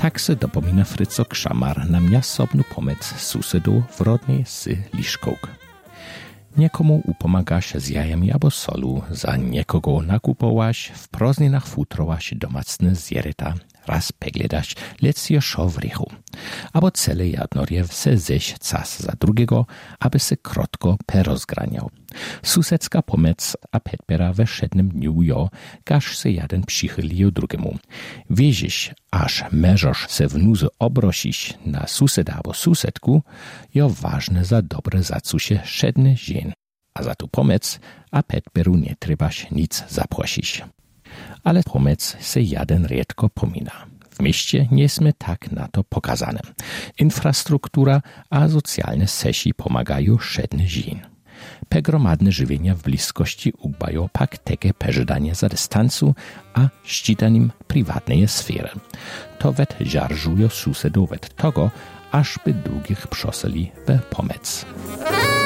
Tak se dopomina Fryco Krzamar na mjasobnu pomec susedu w rodnej sy Liszkołk. Niekomu upomagaš z jajami abo solu, za niekogo nakupowaš, w prozninach futrowaš domacne zjereta, raz pegledaš, lec je šo w rychu. Abo cele jadnorje se ześ cas za drugiego, aby se krotko perozgraniał. Susedska pomec a petpera we wszednym dniu jo, każ se jeden przychylił drugiemu. Wiezisz, aż meżosz se w nuzy obrosisz na suseda abo susedku, jo ważne za dobre zacusie szedne żien. A za tu pomec a petperu nie trebaš nic zaprosić. Ale pomec se jeden riedko pomina. W mieście nie sme tak na to pokazane. Infrastruktura a socjalne sesi pomagają szedne żien. Pegromadne żywienia w bliskości ubają pak teke peżydanie za dystansu a ścitanim prywatnej sfery. To wet żarżują susedów wet tego, aż by drugich przosili we pomec.